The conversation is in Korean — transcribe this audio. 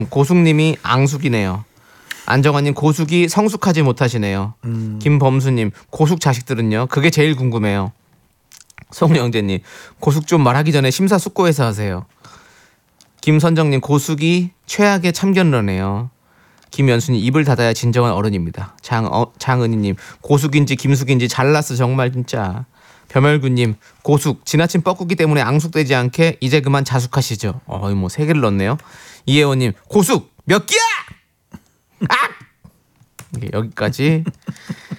고숙님이 앙숙이네요. 안정환님 고숙이 성숙하지 못하시네요. 김범수님 고숙 자식들은요? 그게 제일 궁금해요. 송영재님 고숙 좀 말하기 전에 심사숙고해서 하세요. 김선정님 고숙이 최악의 참견러네요. 김연수님 입을 닫아야 진정한 어른입니다. 장은희님 고숙인지 김숙인지 잘났어 정말 진짜. 벼멸구님 고숙 지나친 뻐꾸기 때문에 앙숙되지 않게 이제 그만 자숙하시죠. 뭐 3개를 넣었네요. 이혜원님 고숙 몇 끼야? 악! 여기까지